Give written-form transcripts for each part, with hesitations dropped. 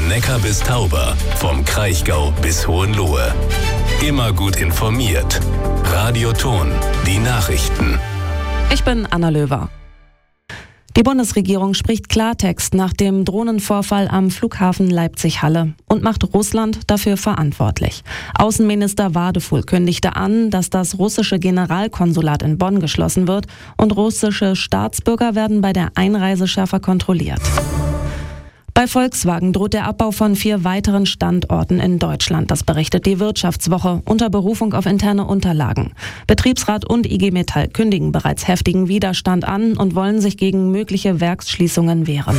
Neckar bis Tauber, vom Kraichgau bis Hohenlohe. Immer gut informiert. Radio Thon, die Nachrichten. Ich bin Anna Löwer. Die Bundesregierung spricht Klartext nach dem Drohnenvorfall am Flughafen Leipzig-Halle und macht Russland dafür verantwortlich. Außenminister Wadefuhl kündigte an, dass das russische Generalkonsulat in Bonn geschlossen wird und russische Staatsbürger werden bei der Einreise schärfer kontrolliert. Bei Volkswagen droht der Abbau von 4 weiteren Standorten in Deutschland. Das berichtet die Wirtschaftswoche unter Berufung auf interne Unterlagen. Betriebsrat und IG Metall kündigen bereits heftigen Widerstand an und wollen sich gegen mögliche Werksschließungen wehren.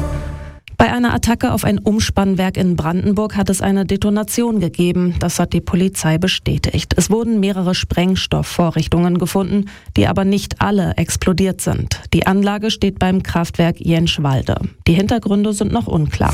Bei einer Attacke auf ein Umspannwerk in Brandenburg hat es eine Detonation gegeben. Das hat die Polizei bestätigt. Es wurden mehrere Sprengstoffvorrichtungen gefunden, die aber nicht alle explodiert sind. Die Anlage steht beim Kraftwerk Jenschwalde. Die Hintergründe sind noch unklar.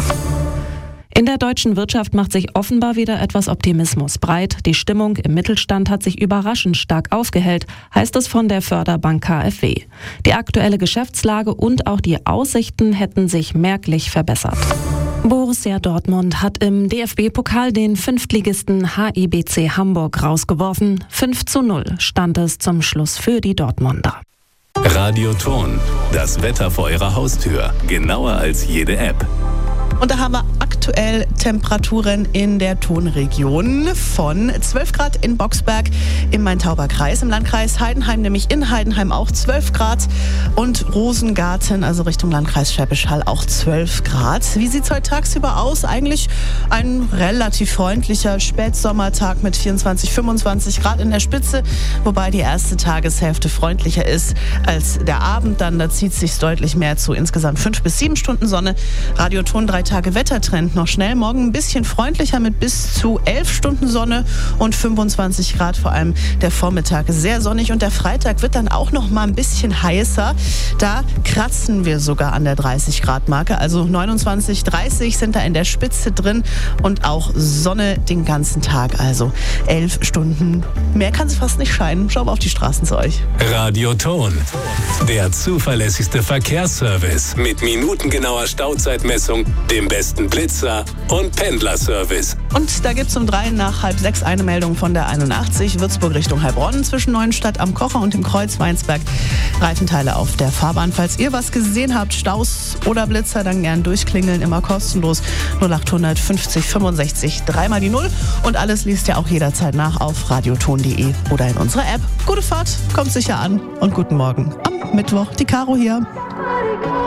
In der deutschen Wirtschaft macht sich offenbar wieder etwas Optimismus breit. Die Stimmung im Mittelstand hat sich überraschend stark aufgehellt, heißt es von der Förderbank KfW. Die aktuelle Geschäftslage und auch die Aussichten hätten sich merklich verbessert. Borussia Dortmund hat im DFB-Pokal den Fünftligisten HIBC Hamburg rausgeworfen. 5:0 stand es zum Schluss für die Dortmunder. Radio Thon, das Wetter vor Ihrer Haustür, genauer als jede App. Und da haben wir aktuell Temperaturen in der Thonregion von 12 Grad in Boxberg im Main-Tauber-Kreis, im Landkreis Heidenheim, nämlich in Heidenheim auch 12 Grad und Rosengarten, also Richtung Landkreis Schwäbisch Hall, auch 12 Grad. Wie sieht es heute tagsüber aus? Eigentlich ein relativ freundlicher Spätsommertag mit 24, 25 Grad in der Spitze, wobei die erste Tageshälfte freundlicher ist als der Abend. Dann da zieht es sich deutlich mehr zu, insgesamt 5 bis 7 Stunden Sonne. Radio Thon 3 Tage Wettertrend noch schnell. Morgen ein bisschen freundlicher mit bis zu 11 Stunden Sonne und 25 Grad. Vor allem der Vormittag ist sehr sonnig und der Freitag wird dann auch noch mal ein bisschen heißer. Da kratzen wir sogar an der 30 Grad Marke. Also 29, 30 sind da in der Spitze drin und auch Sonne den ganzen Tag. Also 11 Stunden. Mehr kann es fast nicht scheinen. Schauen wir auf die Straßen zu euch. Radio Thon, der zuverlässigste Verkehrsservice mit minutengenauer Stauzeitmessung, dem besten Blitzer und Pendlerservice. Und da gibt es um 5:03 eine Meldung von der 81 Würzburg Richtung Heilbronn zwischen Neuenstadt am Kocher und dem Kreuz Weinsberg. Reifenteile auf der Fahrbahn. Falls ihr was gesehen habt, Staus oder Blitzer, dann gern durchklingeln, immer kostenlos. 0800 50 65 3 die 0. Und alles liest ihr auch jederzeit nach auf radiothon.de oder in unserer App. Gute Fahrt, kommt sicher an und guten Morgen am Mittwoch. Die Caro hier.